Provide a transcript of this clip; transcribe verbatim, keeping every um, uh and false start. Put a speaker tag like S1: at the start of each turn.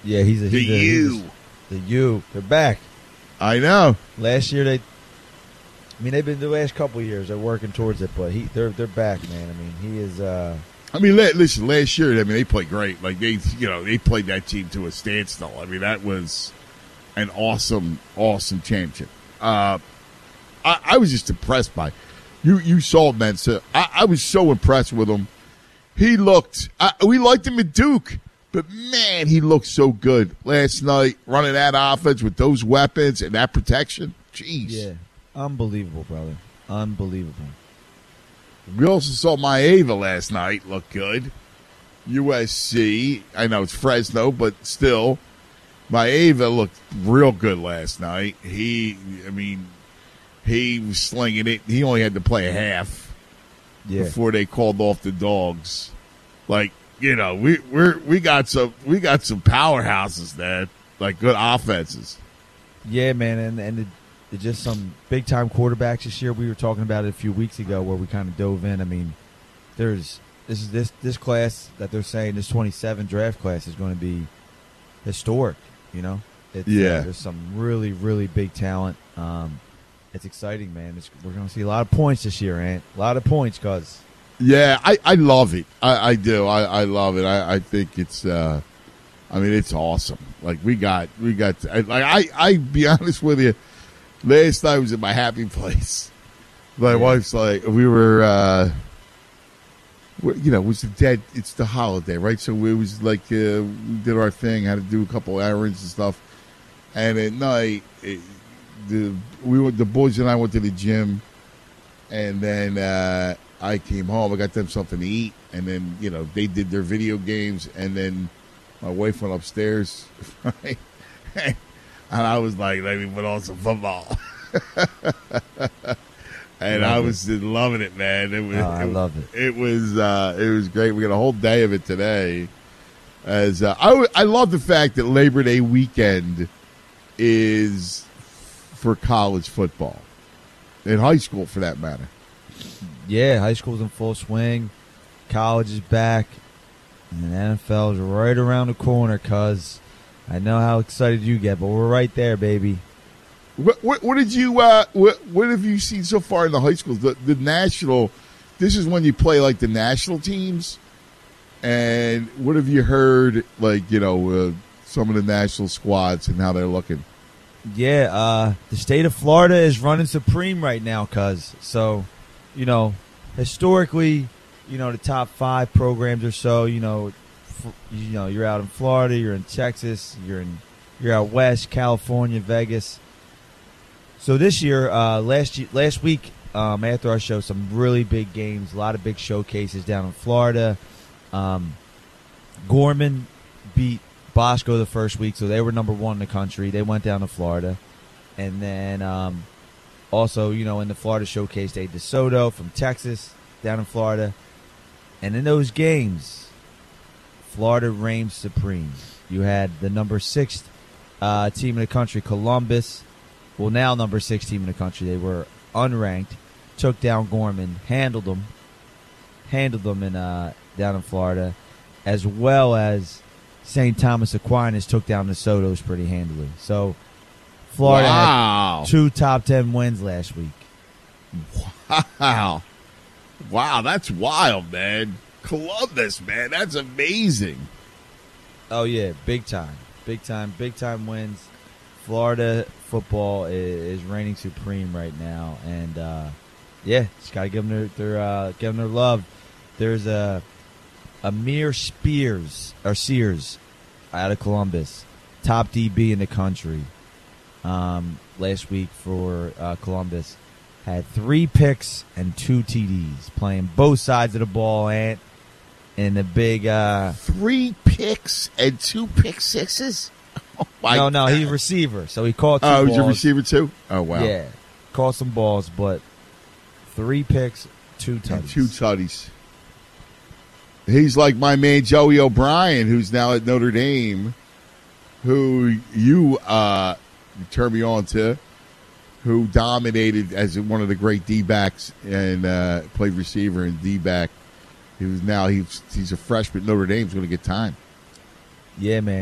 S1: Yeah, he's a he's
S2: the
S1: a,
S2: U.
S1: he's a, the U. They're back.
S2: I know.
S1: Last year they, I mean, they've been the last couple of years they're working towards it, but he they're they're back, man. I mean, he is. Uh,
S2: I mean, listen, last year, I mean, they played great. Like they, you know, they played that team to a standstill. I mean, that was an awesome, awesome championship. Uh, I, I was just impressed by you. You saw Mensah. I, I was so impressed with him. He looked. I, we liked him at Duke. But, man, he looked so good last night running that offense with those weapons and that protection. Jeez.
S1: Yeah. Unbelievable, brother. Unbelievable.
S2: We also saw Maeva last night look good. U S C. I know it's Fresno, but still. Maeva looked real good last night. He, I mean, he was slinging it. He only had to play a half
S1: yeah.
S2: before they called off the dogs. Like, you know, we we we got some we got some powerhouses there, like good offenses.
S1: Yeah, man, and and it, it just some big time quarterbacks this year. We were talking about it a few weeks ago, where we kind of dove in. I mean, there's this is this this class that they're saying this twenty-seven draft class is going to be historic. You know, it's,
S2: yeah,
S1: uh, there's some really really big talent. Um, it's exciting, man. It's, we're going to see a lot of points this year, Ant. A lot of points, cause.
S2: Yeah, I, I love it. I, I do. I, I love it. I, I think it's. Uh, I mean, it's awesome. Like we got, we got. Like I, I be honest with you. Last night I was at my happy place. My
S1: yeah.
S2: wife's like, we were. Uh, you know, it was the dead. It's the holiday, right? So it was like uh, we did our thing. Had to do a couple errands and stuff. And at night, it, the we went. The boys and I went to the gym, and then. Uh, I came home. I got them something to eat, and then you know they did their video games, and then my wife went upstairs, right? And I was like, "Let me put on some football," and I was it. loving it, man. It was,
S1: oh, I
S2: it,
S1: love it.
S2: It was uh, it was great. We got a whole day of it today. As uh, I, w- I love the fact that Labor Day weekend is for college football, in high school for that matter.
S1: Yeah, high school's in full swing. College is back. And the N F L is right around the corner, cuz I know how excited you get, but we're right there, baby.
S2: What, what, what did you, uh, what, what have you seen so far in the high schools? The, the national, this is when you play like the national teams. And what have you heard, like, you know, uh, some of the national squads and how they're looking?
S1: Yeah, uh, the state of Florida is running supreme right now, cuz. So, you know, historically, you know, the top five programs or so, you know, f- you know, you're out in Florida, you're in Texas, you're in, you're out west, California, Vegas. So this year, uh, last last week, um, after our show, some really big games, a lot of big showcases down in Florida. Um, Gorman beat Bosco the first week, so they were number one in the country. They went down to Florida. And then um, also, you know, in the Florida Showcase, they had DeSoto from Texas down in Florida. And in those games, Florida reigned supreme. You had the number six uh, team in the country, Columbus. Well, now number six team in the country. They were unranked. Took down Gorman, handled them. Handled them in uh, down in Florida. As well as Saint Thomas Aquinas took down the Sotos pretty handily. So Florida
S2: wow.
S1: had two top ten wins last week.
S2: Wow. Wow, that's wild, man. Columbus, man, that's amazing.
S1: Oh, yeah, big time. Big time, big time wins. Florida football is, is reigning supreme right now. And, uh, yeah, just got to give them their, their, uh, give them their love. There's a... Amir Spears, or Sears, out of Columbus, top D B in the country, um, last week for uh, Columbus, had three picks and two T Ds, playing both sides of the ball, Ant, in the big... Uh,
S2: three picks and two pick sixes? Oh my
S1: no, no,
S2: God.
S1: he's a receiver, so he caught two
S2: Oh,
S1: balls.
S2: he's a receiver too? Oh, wow.
S1: Yeah, caught some balls, but three picks, two tutties.
S2: And two tutties. He's like my man Joey O'Brien, who's now at Notre Dame, who you uh, turned me on to, who dominated as one of the great D-backs and uh, played receiver and D-back. He was now he's he's a freshman at Notre Dame. He's going to get time.
S1: Yeah, man.